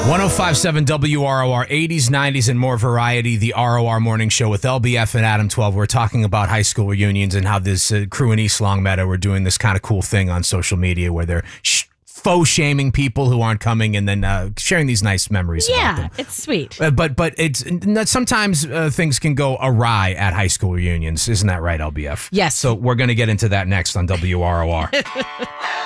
1057 WROR, 80s, 90s, and more variety. The ROR Morning Show with LBF and Adam 12. We're talking about high school reunions and how this crew in East Longmeadow are doing this kind of cool thing on social media where they're faux shaming people who aren't coming and then sharing these nice memories. Yeah, about them. it's sweet. But it's sometimes things can go awry at high school reunions. Isn't that right, LBF? Yes. So we're going to get into that next on WROR.